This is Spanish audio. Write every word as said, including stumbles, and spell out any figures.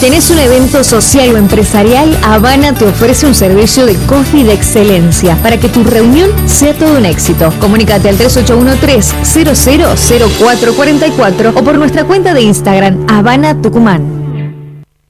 tenés un evento social o empresarial, Habana te ofrece un servicio de coffee de excelencia para que tu reunión sea todo un éxito. Comunícate al tres ocho uno tres, cero cero cero cuatro cuatro cuatro o por nuestra cuenta de Instagram, Habana Tucumán.